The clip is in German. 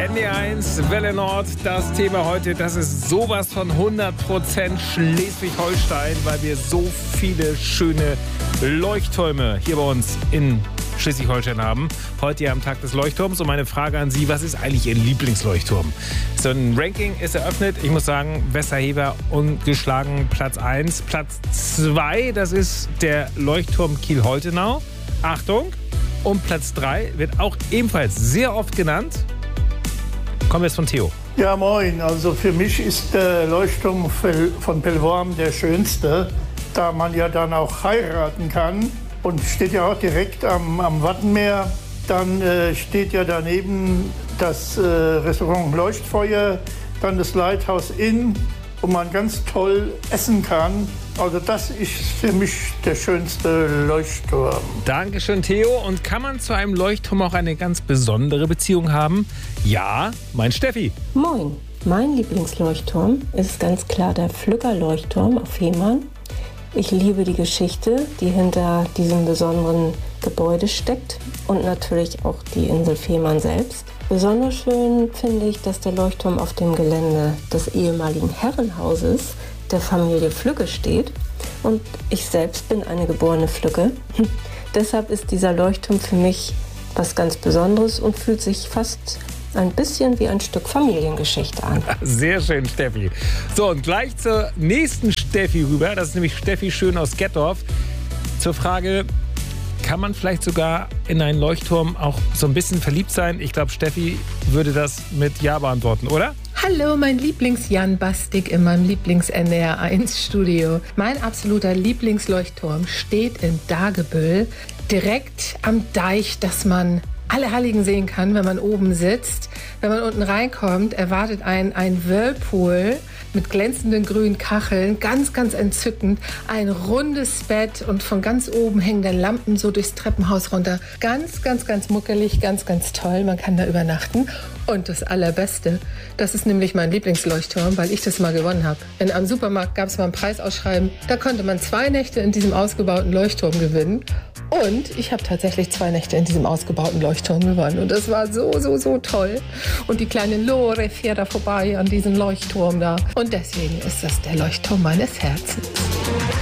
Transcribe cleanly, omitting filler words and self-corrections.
NDR1, Welle Nord, das Thema heute, das ist sowas von 100% Schleswig-Holstein, weil wir so viele schöne Leuchttürme hier bei uns in Schleswig-Holstein haben. Heute ja am Tag des Leuchtturms und meine Frage an Sie, was ist eigentlich Ihr Lieblingsleuchtturm? So ein Ranking ist eröffnet. Ich muss sagen, Westerhever ungeschlagen Platz 1. Platz 2, das ist der Leuchtturm Kiel-Holtenau. Achtung! Und Platz 3 wird auch ebenfalls sehr oft genannt. Kommen wir jetzt von Theo. Ja, moin. Also für mich ist der Leuchtturm von Pellworm der schönste, da man ja dann auch heiraten kann. Und steht ja auch direkt am Wattenmeer. Dann steht ja daneben das Restaurant Leuchtfeuer, dann das Lighthouse Inn, wo man ganz toll essen kann. Also das ist für mich der schönste Leuchtturm. Dankeschön, Theo. Und kann man zu einem Leuchtturm auch eine ganz besondere Beziehung haben? Ja, mein Steffi. Moin. Mein Lieblingsleuchtturm ist ganz klar der Flügger-Leuchtturm auf Fehmarn. Ich liebe die Geschichte, die hinter diesem besonderen Gebäude steckt und natürlich auch die Insel Fehmarn selbst. Besonders schön finde ich, dass der Leuchtturm auf dem Gelände des ehemaligen Herrenhauses der Familie Flügge steht. Und ich selbst bin eine geborene Flügge. Deshalb ist dieser Leuchtturm für mich was ganz Besonderes und fühlt sich fast ein bisschen wie ein Stück Familiengeschichte an. Sehr schön, Steffi. So, und gleich zur nächsten Steffi rüber. Das ist nämlich Steffi Schön aus Gettorf. Zur Frage, kann man vielleicht sogar in einen Leuchtturm auch so ein bisschen verliebt sein? Ich glaube, Steffi würde das mit Ja beantworten, oder? Hallo, mein Lieblings-Jan Bastik in meinem Lieblings-NDR1-Studio. Mein absoluter Lieblingsleuchtturm steht in Dagebüll, direkt am Deich, dass man alle Halligen sehen kann, wenn man oben sitzt. Wenn man unten reinkommt, erwartet einen ein Whirlpool mit glänzenden grünen Kacheln, ganz, ganz entzückend. Ein rundes Bett und von ganz oben hängen dann Lampen so durchs Treppenhaus runter. Ganz, ganz, ganz muckelig, ganz, ganz toll. Man kann da übernachten. Und das Allerbeste, das ist nämlich mein Lieblingsleuchtturm, weil ich das mal gewonnen habe. In einem Supermarkt gab es mal ein Preisausschreiben. Da konnte man 2 Nächte in diesem ausgebauten Leuchtturm gewinnen. Und ich habe tatsächlich 2 Nächte in diesem ausgebauten Leuchtturm gewonnen. Und das war so, so, so toll. Und die kleine Lore fährt da vorbei an diesem Leuchtturm da. Und deswegen ist das der Leuchtturm meines Herzens.